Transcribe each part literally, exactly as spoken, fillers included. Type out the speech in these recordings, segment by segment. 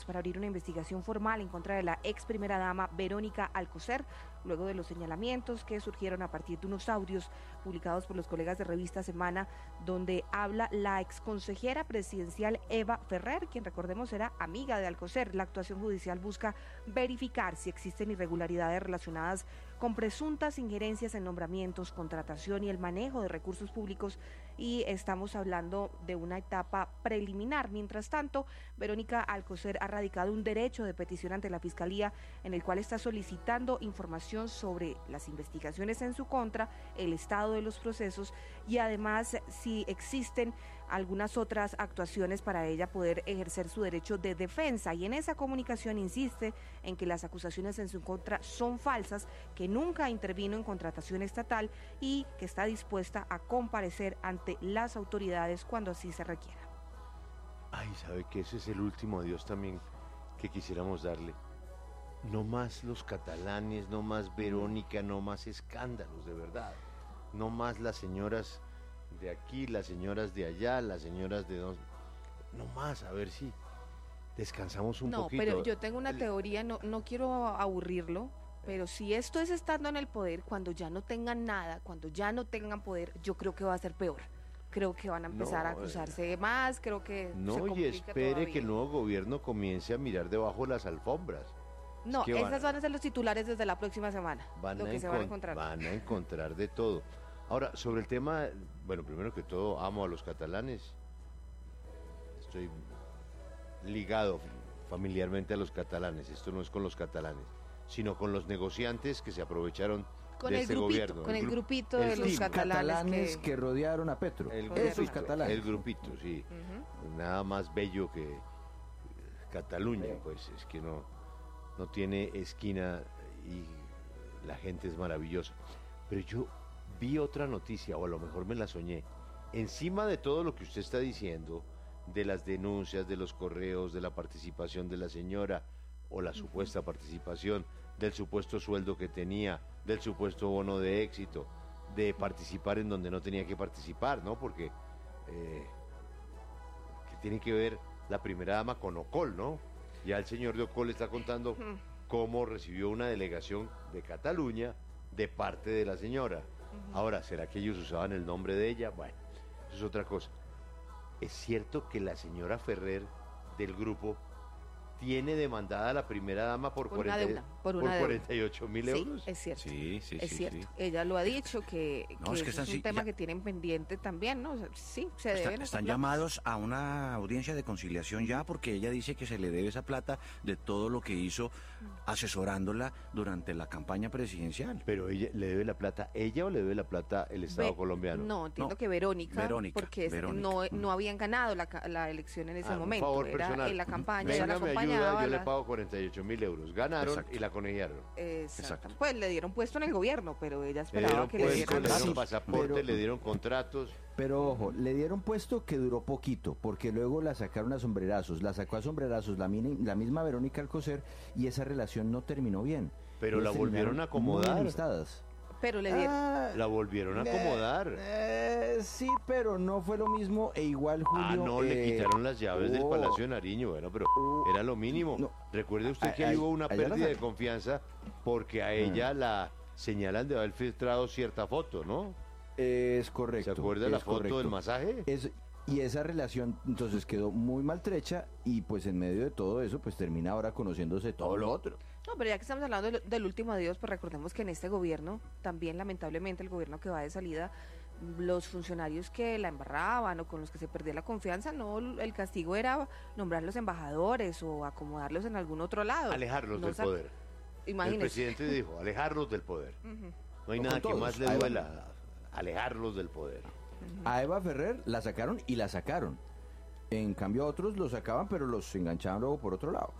para abrir una investigación formal en contra de la ex primera dama Verónica Alcocer, luego de los señalamientos que surgieron a partir de unos audios publicados por los colegas de Revista Semana, donde habla la exconsejera presidencial Eva Ferrer, quien recordemos era amiga de Alcocer. La actuación judicial busca verificar si existen irregularidades relacionadas con presuntas injerencias en nombramientos, contratación y el manejo de recursos públicos, y estamos hablando de una etapa preliminar. Mientras tanto, Verónica Alcocer ha radicado un derecho de petición ante la Fiscalía en el cual está solicitando información sobre las investigaciones en su contra, el estado de los procesos y además si existen algunas otras actuaciones para ella poder ejercer su derecho de defensa. Y en esa comunicación insiste en que las acusaciones en su contra son falsas, que nunca intervino en contratación estatal y que está dispuesta a comparecer ante las autoridades cuando así se requiera. Ay, ¿sabe que ese es el último adiós también que quisiéramos darle? No más los catalanes, no más Verónica, no más escándalos, de verdad. No más las señoras de aquí, las señoras de allá, las señoras de dos. No más, a ver si descansamos un no, poquito. No, pero yo tengo una teoría, no, no quiero aburrirlo, pero si esto es estando en el poder, cuando ya no tengan nada, cuando ya no tengan poder, yo creo que va a ser peor. Creo que van a empezar no, a acusarse eh, más, creo que no, y espere todavía. Que el nuevo gobierno comience a mirar debajo de las alfombras. No, es que esas van, van a ser los titulares desde la próxima semana, van lo que a se van a encontrar. Van a encontrar de todo. Ahora, sobre el tema, bueno, primero que todo, amo a los catalanes. Estoy ligado familiarmente a los catalanes. Esto no es con los catalanes, sino con los negociantes que se aprovecharon con de el este grupito, gobierno. Con el, el grupito de el los team. catalanes, catalanes que... que rodearon a Petro. El Esos catalanes. El grupito, sí. Uh-huh. Nada más bello que Cataluña, pues es que no, no tiene esquina y la gente es maravillosa. Pero yo vi otra noticia, o a lo mejor me la soñé. Encima de todo lo que usted está diciendo, de las denuncias, de los correos, de la participación de la señora, o la uh-huh. supuesta participación, del supuesto sueldo que tenía, del supuesto bono de éxito, de participar en donde no tenía que participar, ¿no? Porque eh, que tiene que ver la primera dama con Ocol, ¿no? Ya el señor de Ocol está contando uh-huh. cómo recibió una delegación de Cataluña de parte de la señora. Uh-huh. Ahora, ¿será que ellos usaban el nombre de ella? Bueno, eso es otra cosa. ¿Es cierto que la señora Ferrer del grupo tiene demandada a la primera dama por, por, cuarenta, una deuda, por, una por deuda. cuarenta y ocho mil euros? Sí, es cierto. Sí, sí, es sí, cierto. Sí. Ella lo ha dicho que, no, que es, que es un sí, tema ya, que tienen pendiente también, ¿no? O sea, sí, se está, deben. Están llamados a una audiencia de conciliación ya, porque ella dice que se le debe esa plata de todo lo que hizo asesorándola durante la campaña presidencial. Pero ella le debe la plata, ¿ella o le debe la plata el Estado Ve, colombiano? No, entiendo no, que Verónica, Verónica porque Verónica. No, no habían ganado la, la elección en ese ah, momento. Un favor era personal. en la campaña, Venga, ella la me acompañaba. ayuda, yo la... le pago cuarenta y ocho mil euros. Ganaron Exacto. y la conejearon. Exacto. Exacto. Pues le dieron puesto en el gobierno, pero ella Le esperaba dieron que puesto, le dieran le dieron sí, pasaporte, pero- le dieron contratos. Pero ojo, le dieron puesto que duró poquito, porque luego la sacaron a sombrerazos, la sacó a sombrerazos la, mini, la misma Verónica Alcocer y esa relación no terminó bien. Pero Ellos la volvieron terminaron a acomodar. muy enemistadas. Pero le dieron. Ah, La volvieron a acomodar. eh, sí, pero no fue lo mismo e igual Julio. Ah, no, eh, le quitaron las llaves del oh, Palacio de Nariño, bueno, pero oh, era lo mínimo. no. Recuerde usted que Ay, ahí hubo una allá la pérdida de sacan. confianza porque a ella la señalan de haber filtrado cierta foto, ¿no? Es correcto. ¿Se acuerda es la foto correcto. del masaje? Es, y esa relación entonces quedó muy maltrecha y pues en medio de todo eso pues termina ahora conociéndose todo lo otro. No, pero ya que estamos hablando del, del último adiós, pues recordemos que en este gobierno, también lamentablemente el gobierno que va de salida, los funcionarios que la embarraban o con los que se perdía la confianza, no, el castigo era nombrarlos embajadores o acomodarlos en algún otro lado. Alejarlos no del sa- poder. Imagínese. El presidente dijo, alejarlos del poder. Uh-huh. No hay No, nada con que todos. más le Ahí va. duela, alejarlos del poder. A Eva Ferrer la sacaron y la sacaron. En cambio a otros los sacaban pero los enganchaban luego por otro lado.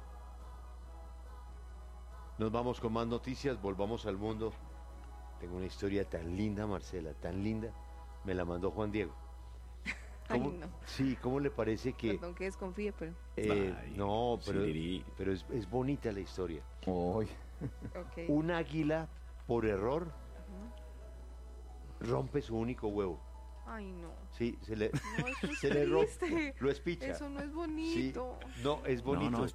Nos vamos con más noticias, volvamos al mundo. Tengo una historia tan linda, Marcela, tan linda. Me la mandó Juan Diego. ¿Cómo, Ay, no. Sí, ¿cómo le parece que... Perdón que desconfíe, pero... eh, Ay, no, pero, Siriri. pero es, es bonita la historia. Uy. Okay. Un águila, por error, rompe su único huevo. Ay, no. Sí, se le, No, eso es se le rompe, triste. lo espicha. Eso no es Sí, bonito. no, es bonito. No, no,